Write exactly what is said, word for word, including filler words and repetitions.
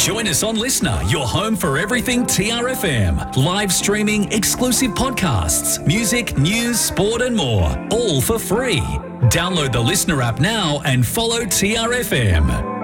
Join us on Listener, your home for everything T R F M. Live streaming, exclusive podcasts, music, news, sport and more. All for free. Download the Listener app now and follow T R F M.